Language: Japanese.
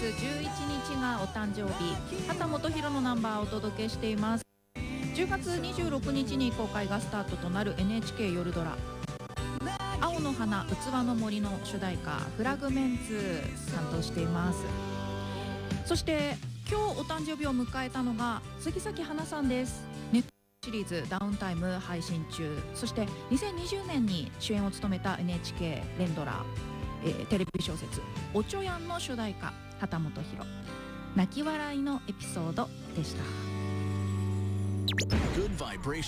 11日がお誕生日、畑基博のナンバーをお届けしています。10月26日に公開がスタートとなる NHK 夜ドラ青の花器の森の主題歌フラグメンツ担当しています。そして今日お誕生日を迎えたのが杉咲花さんです。ネットシリーズダウンタイム配信中、そして2020年に主演を務めた NHK 連ドラ、テレビ小説おちょやんの主題歌畑基博、泣き笑いのエピソードでした。 Good vibration